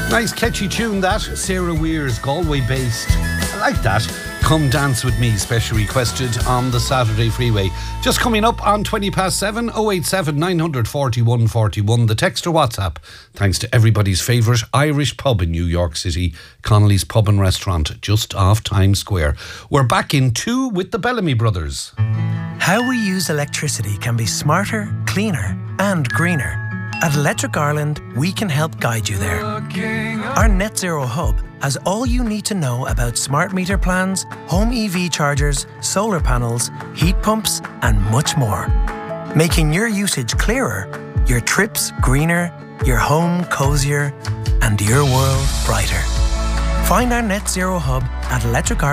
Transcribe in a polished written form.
Nice catchy tune that. Sarah Weir's Galway based. I like that. Come Dance With Me, special requested on the Saturday Freeway. Just coming up on 7:20, 087 941 41. The text or WhatsApp, thanks to everybody's favourite Irish pub in New York City, Connolly's Pub and Restaurant, just off Times Square. We're back in two with the Bellamy brothers. How we use electricity can be smarter, cleaner and greener. At Electric Ireland, we can help guide you there. Our Net Zero Hub has all you need to know about smart meter plans, home EV chargers, solar panels, heat pumps and much more. Making your usage clearer, your trips greener, your home cosier and your world brighter. Find our Net Zero Hub at Electric Ireland.